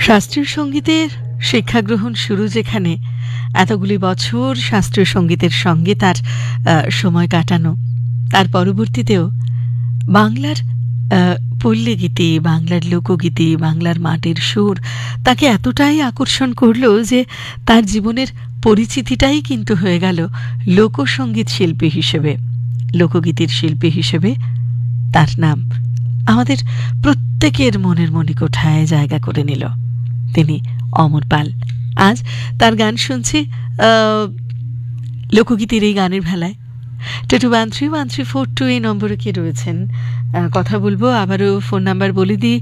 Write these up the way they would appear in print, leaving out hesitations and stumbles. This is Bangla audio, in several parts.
শাস্ত্রীয় সঙ্গীতের শিক্ষা গ্রহণ শুরু যেখানে, এতগুলি বছর শাস্ত্রীয় সঙ্গীতের সঙ্গে তার সময় কাটানো, তার পরবর্তীতেও বাংলার পল্লীগীতি, বাংলার লোকগীতি, বাংলার মাটির সুর তাকে এতটাই আকর্ষণ করল যে তার জীবনের পরিচিতিটাই কিন্তু হয়ে গেল লোকসঙ্গীত শিল্পী হিসেবে, লোকগীতির শিল্পী হিসেবে তার নাম আমাদের প্রত্যেকের মনের মণিকোঠায় জায়গা করে নিল। তিনি অমর পাল। আজ তার গান শুনছি লোকগীতির এই গানের ভেলায়। 22131342 এই নম্বরে কে রয়েছেন কথা বলবো। আবারও ফোন নাম্বার বলে দিই,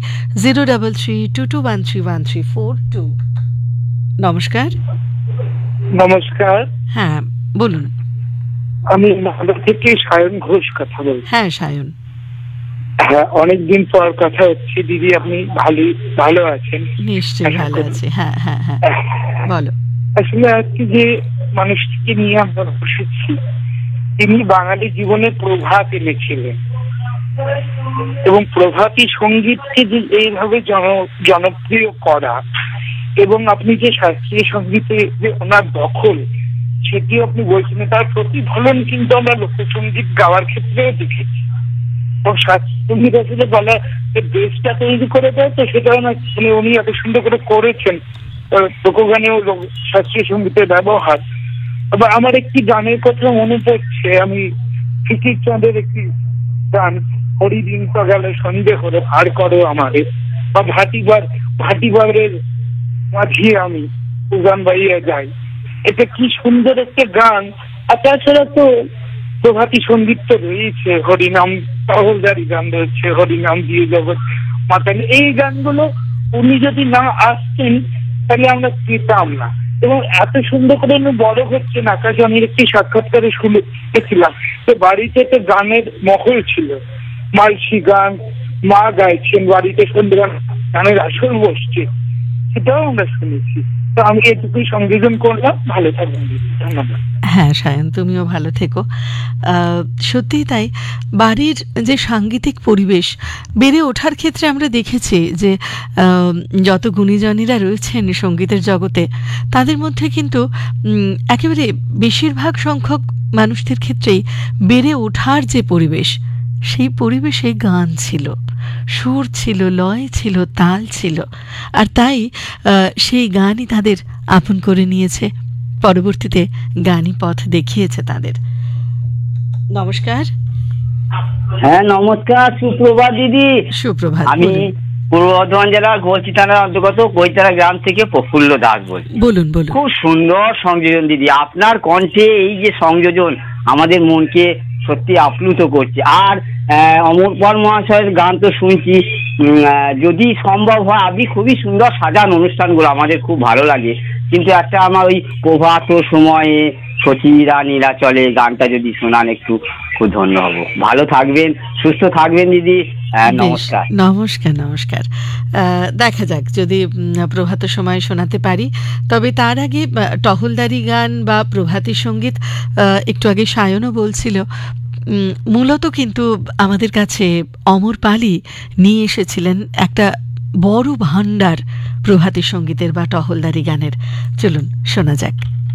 0332213134 নমস্কার। নমস্কার। হ্যাঁ বলুন। আমি মালদা থেকে সায়ন ঘোষ কথা বলছি। হ্যাঁ সায়ন। হ্যাঁ, অনেকদিন পর কথা হচ্ছে। দিদি আপনি ভালো আছেন? নিশ্চয়ই ভালো আছি। হ্যাঁ হ্যাঁ হ্যাঁ বলো। আসলে আজকে যে মানুষটিকে নিয়ে আমরা বসেছি, তিনি বাঙালি জীবনে প্রভাত এনেছিলেন এবং প্রভাতী সঙ্গীতকে যে এইভাবে জনপ্রিয় করা, এবং আপনি যে শাস্ত্রীয় সঙ্গীতে যে ওনার দখল, সেটিও আপনি বলছেন, তার প্রতিফলন কিন্তু আমরা লোকসঙ্গীত গাওয়ার ক্ষেত্রেও দেখেছি। এবং শাস্ত্রীয় সঙ্গীত আসলে বলা বেসটা তৈরি করে দেয়, তো সেটাও না উনি এত সুন্দর করে করেছেন। লোকগানেও শাস্ত্রীয় সঙ্গীতের ব্যবহার। আবার আমার একটি গানের কথা মনে পড়ছে, আমি ফিকির চাঁদের একটি গান, হরিদিন তো গেল সন্দেহ করে ভার করো আমারে, বা ভাটিবারের মাঝিয়ে আমি গান বাইয়ে যাই। এটা কি সুন্দর একটা গান। আর তাছাড়া তো প্রভাতী সঙ্গীত তো রয়েছে, হরিনাম, টহলদারি গান রয়েছে, হরিনাম দিয়ে জগৎ মাতান। এই গানগুলো উনি যদি না আসতেন তাহলে আমরা পেতাম না। এবং এত সুন্দর করে উনি বড় হচ্ছেন। আকাশে আমি একটি সাক্ষাৎকারে শুনেছিলাম যে বাড়িতে তো গানের মহল ছিল, মালসি গান মা গাইছেন, বাড়িতে সন্ধ্যা গানের আসর বসছে, সেটাও আমরা শুনেছি। তো আমি এটুকুই সংযোজন করলাম। ভালো থাকবেন, ধন্যবাদ। হ্যাঁ সায়ন, তুমিও ভালো থেকো। সত্যিই তাই, বাড়ির যে সাংগীতিক পরিবেশ বেড়ে ওঠার ক্ষেত্রে আমরা দেখেছি যে যত গুণীজনীরা রয়েছেন সঙ্গীতের জগতে, তাদের মধ্যে কিন্তু একেবারে বেশিরভাগ সংখ্যক মানুষদের ক্ষেত্রেই বেড়ে ওঠার যে পরিবেশ, সেই পরিবেশে গান ছিল, সুর ছিল, লয় ছিল, তাল ছিল। আর তাই সেই গানই তাদের আপন করে নিয়েছে, পরবর্তীতে গানই পথ দেখিয়েছে তাদের। নমস্কার। হ্যাঁ নমস্কার, সুপ্রভাত দিদি। সুপ্রভাত। আমি পূর্ব বর্ধমান জেলার গোলচি থানার অন্তর্গত কৈতারা গ্রাম থেকে প্রফুল্ল দাস বলছি। বলুন বলুন। খুব সুন্দর সংযোজন দিদি, আপনার কণ্ঠে এই যে সংযোজন আমাদের মনকে সত্যি আপ্লুত করছে। আর অমর পাল মহাশয়ের গান তো শুনছি, যদি সম্ভব হয় আপনি খুবই সুন্দর সাজান অনুষ্ঠানগুলো, আমাদের খুব ভালো লাগে। কিন্তু একটা আমার ওই প্রভাত সময়ে সচিরা নীলাচলে গানটা যদি শোনান একটু, খুব ধন্য হব। ভালো থাকবেন, সুস্থ থাকবেন দিদি। নমস্কার। নমস্কার নমস্কার। দেখা যাক যদি প্রভাত সময় শোনাতে পারি। তবে তার আগে টহলদারি গান বা প্রভাতী সঙ্গীত, একটু আগে সায়নও বলছিল, মূলত কিন্তু আমাদের কাছে অমর পালই নিয়ে এসেছিলেন একটা বড় ভাণ্ডার প্রভাতী সঙ্গীতের বা টহলদারি গানের। চলুন শোনা যাক।